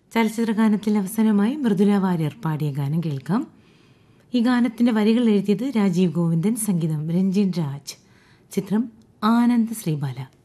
ചലച്ചിത്ര ഗാനത്തിൽ അവസാനമായി മൃദുല വാര്യർ പാടിയ ഗാനം കേൾക്കാം. ഈ ഗാനത്തിന്റെ വരികൾ എഴുതിയത് രാജീവ് ഗോവിന്ദൻ, സംഗീതം രഞ്ജിൻ രാജ്. ചിത്രം ആനന്ദ് ശ്രീബാല.